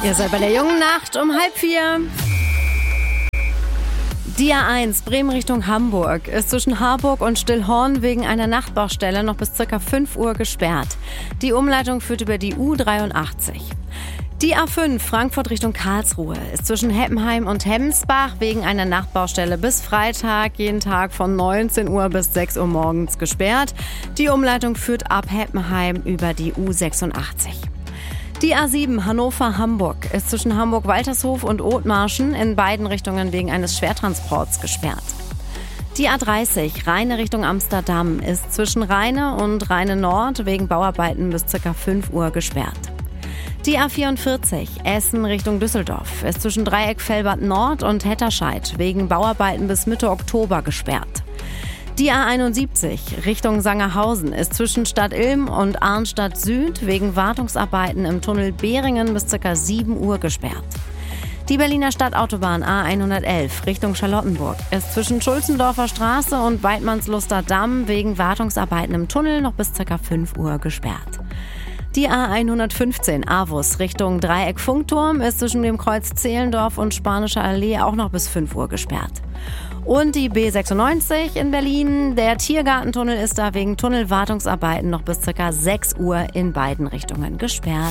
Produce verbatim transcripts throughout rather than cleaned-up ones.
Ihr seid bei der jungen Nacht um halb vier. Die A eins Bremen Richtung Hamburg ist zwischen Harburg und Stillhorn wegen einer Nachtbaustelle noch bis ca. fünf Uhr gesperrt. Die Umleitung führt über die U dreiundachtzig. Die A fünf Frankfurt Richtung Karlsruhe ist zwischen Heppenheim und Hemmsbach wegen einer Nachtbaustelle bis Freitag jeden Tag von neunzehn Uhr bis sechs Uhr morgens gesperrt. Die Umleitung führt ab Heppenheim über die U sechsundachtzig. Die A sieben Hannover-Hamburg ist zwischen Hamburg-Waltershof und Othmarschen in beiden Richtungen wegen eines Schwertransports gesperrt. Die A dreißig Rheine Richtung Amsterdam ist zwischen Rheine und Rheine Nord wegen Bauarbeiten bis ca. fünf Uhr gesperrt. Die A vierundvierzig Essen Richtung Düsseldorf ist zwischen Dreieck-Velbert Nord und Hetterscheid wegen Bauarbeiten bis Mitte Oktober gesperrt. Die A einundsiebzig Richtung Sangerhausen ist zwischen Stadt Ilm und Arnstadt Süd wegen Wartungsarbeiten im Tunnel Behringen bis ca. sieben Uhr gesperrt. Die Berliner Stadtautobahn A hundertelf Richtung Charlottenburg ist zwischen Schulzendorfer Straße und Weidmannsluster Damm wegen Wartungsarbeiten im Tunnel noch bis ca. fünf Uhr gesperrt. Die A hundertfünfzehn Avus Richtung Dreieck-Funkturm ist zwischen dem Kreuz Zehlendorf und Spanischer Allee auch noch bis fünf Uhr gesperrt. Und die B sechsundneunzig in Berlin, der Tiergartentunnel ist da wegen Tunnelwartungsarbeiten noch bis ca. sechs Uhr in beiden Richtungen gesperrt.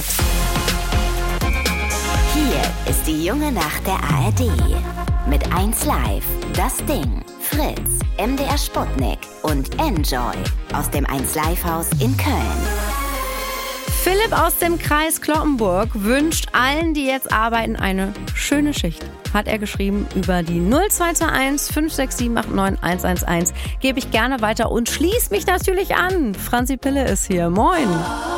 Hier ist die junge Nacht der A R D. Mit eins Live, Das Ding, Fritz, M D R Sputnik und Enjoy aus dem eins Live Haus in Köln. Philipp aus dem Kreis Cloppenburg wünscht allen, die jetzt arbeiten, eine schöne Schicht. Hat er geschrieben über die null zwei zwei eins fünf sechs sieben acht neun eins eins eins. Gebe ich gerne weiter und schließ mich natürlich an. Franzi Pille ist hier. Moin.